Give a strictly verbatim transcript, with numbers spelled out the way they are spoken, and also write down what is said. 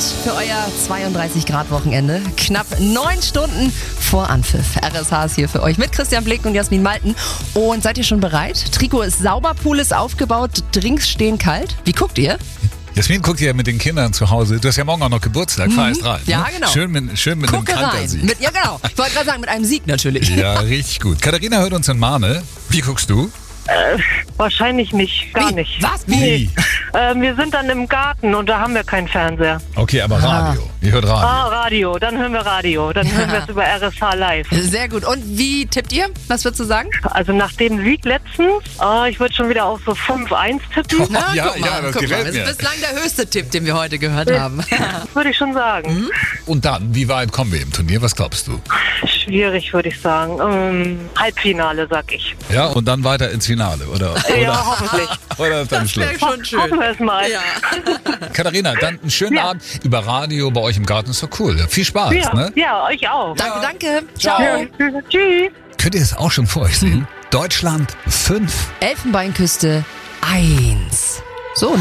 für euer zweiunddreißig Grad Wochenende. Knapp neun Stunden vor Anpfiff. R S H ist hier für euch mit Christian Blick und Jasmin Malten. Und seid ihr schon bereit? Trikot ist sauber, Pool ist aufgebaut, Drinks stehen kalt. Wie guckt ihr? Jasmin guckt ja mit den Kindern zu Hause. Du hast ja morgen auch noch Geburtstag. Mhm. Fahr erst rein. Ja, ne? genau. Schön mit, schön mit einem Kantersieg. Mit, ja, genau. Ich wollte gerade sagen, mit einem Sieg natürlich. Ja, richtig gut. Katharina hört uns in Mahne. Wie guckst du? Äh, wahrscheinlich nicht, gar Wie? nicht. Was? Wie? Nee. Äh, wir sind dann im Garten und da haben wir keinen Fernseher. Okay, aber Radio. Ihr hört Radio. Ah, Radio, dann hören wir Radio. Dann hören wir es über R S H live. Sehr gut. Und wie tippt ihr? Was würdest du sagen? Also nach dem Sieg letztens, äh, ich würde schon wieder auf so fünf eins tippen. Na, Ja, guck mal, ja, das guck gefällt mal. mir. Das ist bislang der höchste Tipp, den wir heute gehört haben. Das würde ich schon sagen. Und dann, wie weit kommen wir im Turnier? Was glaubst du? Schwierig, würde ich sagen. Ähm, Halbfinale, sag ich. Ja, und dann weiter ins Finale, oder? Ja, oder, hoffentlich. oder dann Schluss. schon schön. Hoffen wir es mal. Ja. Katharina, dann einen schönen Ja. Abend über Radio bei euch im Garten. Ist doch cool. Viel Spaß, Ja, ne? ja, euch auch. Danke, danke. Ciao. Ja. Tschüss. Könnt ihr es auch schon vor euch sehen? Deutschland fünf. Elfenbeinküste eins.